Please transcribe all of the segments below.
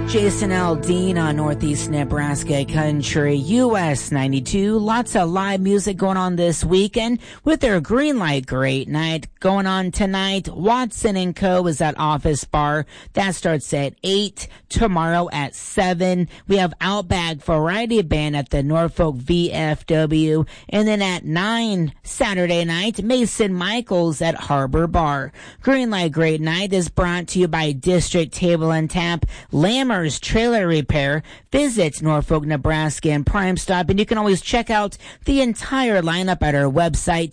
Jason Aldean on Northeast Nebraska Country, US 92. Lots of live music going on this weekend with their Greenlight Great Night going on tonight. Watson & Co. is at Office Bar. That starts at 8. Tomorrow at 7. We have Outback Variety Band at the Norfolk VFW. And then at 9 Saturday night, Mason Michaels at Harbor Bar. Greenlight Great Night is brought to you by District Table and Tap, Lammer's Trailer Repair. Visit Norfolk, Nebraska and Prime Stop, and you can always check out the entire lineup at our website,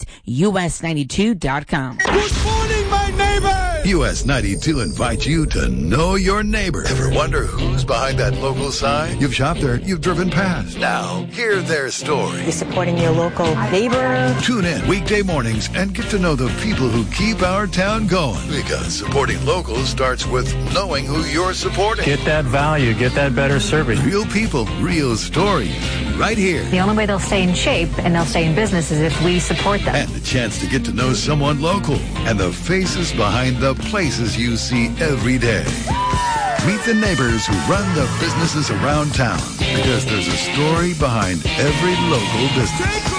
us92.com. Good morning, my neighbors! US 92 invites you to know your neighbor. Ever wonder who's behind that local sign? You've shopped there, you've driven past. Now, hear their story. You're supporting your local neighbor. Tune in weekday mornings and get to know the people who keep our town going. Because supporting locals starts with knowing who you're supporting. Get that value, get that better service. Real people, real stories, right here. The only way they'll stay in shape and they'll stay in business is if we support them. And the chance to get to know someone local and the faces behind the places you see every day. Meet the neighbors who run the businesses around town, because there's a story behind every local business.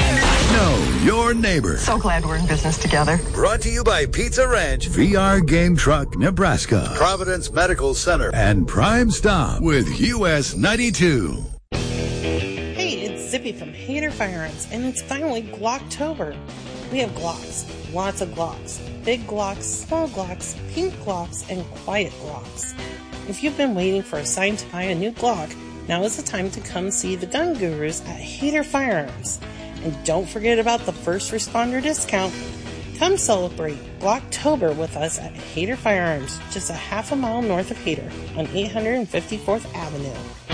Know your neighbor. So glad we're in business together. Brought to you by Pizza Ranch, VR Game Truck, Nebraska, Providence Medical Center, and Prime Stop with US 92. Hey, it's Zippy from Hader Firearms, and it's finally Glocktober. We have Glocks, lots of Glocks, big Glocks, small Glocks, pink Glocks, and quiet Glocks. If you've been waiting for a sign to buy a new Glock, now is the time to come see the gun gurus at Hader Firearms. And don't forget about the first responder discount. Come celebrate Glocktober with us at Hader Firearms, just a half a mile north of Hader on 854th Avenue.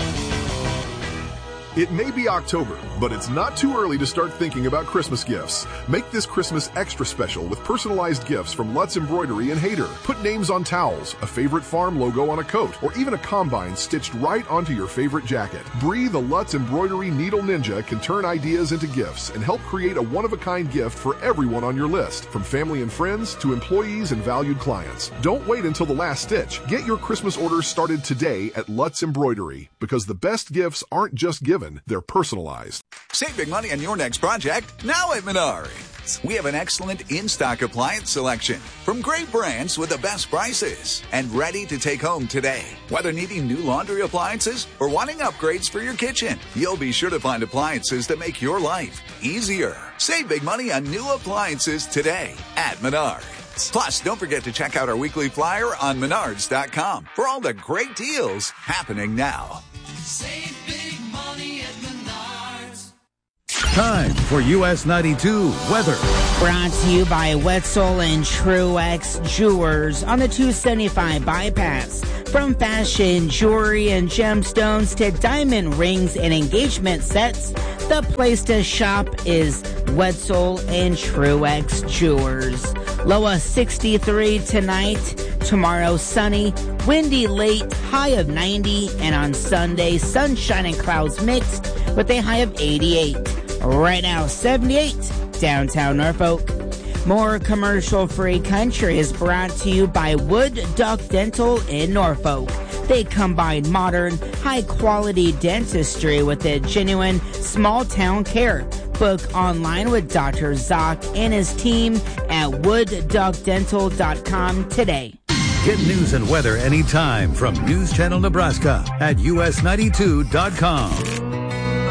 It may be October, but it's not too early to start thinking about Christmas gifts. Make this Christmas extra special with personalized gifts from Lutz Embroidery in Hader. Put names on towels, a favorite farm logo on a coat, or even a combine stitched right onto your favorite jacket. Bree, the Lutz Embroidery Needle Ninja, can turn ideas into gifts and help create a one-of-a-kind gift for everyone on your list, from family and friends to employees and valued clients. Don't wait until the last stitch. Get your Christmas orders started today at Lutz Embroidery, because the best gifts aren't just given, they're personalized. Save big money on your next project now at Menards. We have an excellent in-stock appliance selection from great brands with the best prices and ready to take home today. Whether needing new laundry appliances or wanting upgrades for your kitchen, you'll be sure to find appliances that make your life easier. Save big money on new appliances today at Menards. Plus, don't forget to check out our weekly flyer on Menards.com for all the great deals happening now. Save big money at Menards. Time for US 92 weather. Brought to you by Wetzel and Truex Jewelers on the 275 bypass. From fashion, jewelry, and gemstones to diamond rings and engagement sets, the place to shop is Wetzel and Truex Jewelers. Low of 63 tonight, tomorrow sunny, windy late, high of 90, and on Sunday, sunshine and clouds mixed with a high of 88. Right now, 78, downtown Norfolk. More commercial-free country is brought to you by Wood Duck Dental in Norfolk. They combine modern, high-quality dentistry with a genuine small-town care. Book online with Dr. Zock and his team at woodduckdental.com today. Get news and weather anytime from News Channel Nebraska at us92.com.